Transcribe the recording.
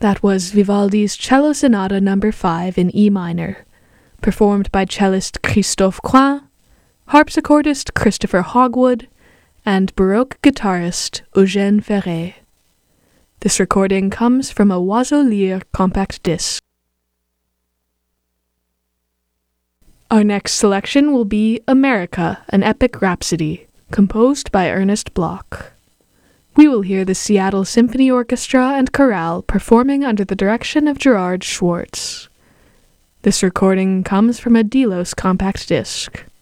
That was Vivaldi's Cello Sonata No. 5 in E minor, performed by cellist Christophe Coin, harpsichordist Christopher Hogwood, and Baroque guitarist Eugène Ferré. This recording comes from a Oiseau Lyre compact disc. Our next selection will be America, an Epic Rhapsody, composed by Ernest Bloch. We will hear the Seattle Symphony Orchestra and Chorale performing under the direction of Gerard Schwartz. This recording comes from a Delos compact disc.